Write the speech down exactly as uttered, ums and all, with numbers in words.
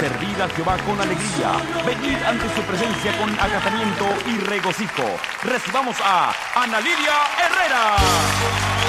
Servid a Jehová con alegría. Venid ante su presencia con acatamiento y regocijo. Recibamos a Ana Lidia Herrera.